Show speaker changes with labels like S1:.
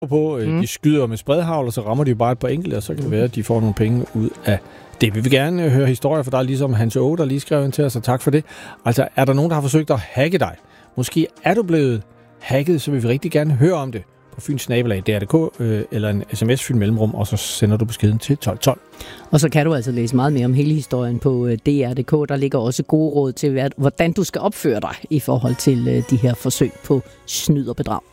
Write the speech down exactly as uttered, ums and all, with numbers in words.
S1: På, mm. De skyder med spredhavl, og så rammer de jo bare et par enkelte, og så kan det være, at de får nogle penge ud af det. Vi vil gerne høre historier, for der er ligesom Hans Åge, der lige skrev ind til os, og tak for det. Altså, er der nogen, der har forsøgt at hacke dig? Måske er du blevet hacket, så vil vi rigtig gerne høre om det på Fyns Nabelag, D R punktum D K, øh, eller en sms Fyn Mellemrum, og så sender du beskeden til tolv tolv.
S2: Og så kan du altså læse meget mere om hele historien på D R punktum D K. Der ligger også gode råd til, hvordan du skal opføre dig i forhold til de her forsøg på snyd og bedrag.